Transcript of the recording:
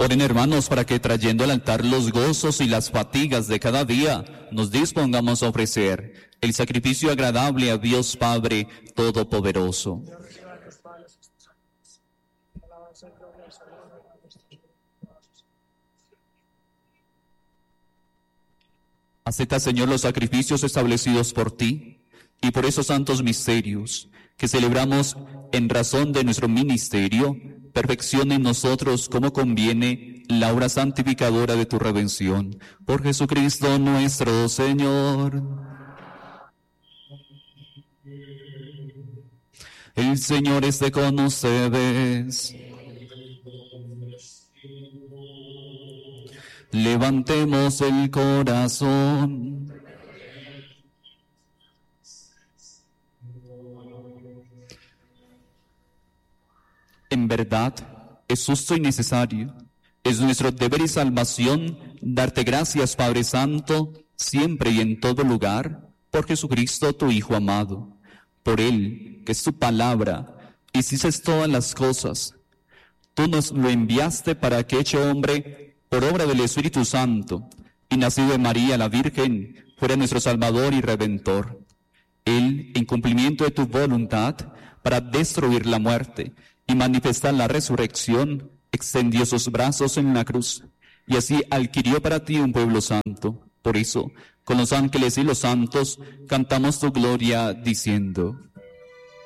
Oren, hermanos, para que trayendo al altar los gozos y las fatigas de cada día, nos dispongamos a ofrecer el sacrificio agradable a Dios Padre Todopoderoso. Acepta, Señor, los sacrificios establecidos por ti y por esos santos misterios que celebramos en razón de nuestro ministerio. Perfecciona en nosotros como conviene la obra santificadora de tu redención. Por Jesucristo nuestro Señor. El Señor esté con ustedes. Levantemos el corazón. En verdad, es justo y necesario, es nuestro deber y salvación darte gracias, Padre Santo, siempre y en todo lugar, por Jesucristo, tu Hijo amado. Por Él, que es tu palabra, hiciste todas las cosas. Tú nos lo enviaste para que, hecho hombre, por obra del Espíritu Santo, y nacido de María la Virgen, fuera nuestro Salvador y Redentor. Él, en cumplimiento de tu voluntad, para destruir la muerte y manifestar la resurrección, extendió sus brazos en la cruz, y así adquirió para ti un pueblo santo. Por eso, con los ángeles y los santos, cantamos tu gloria, diciendo: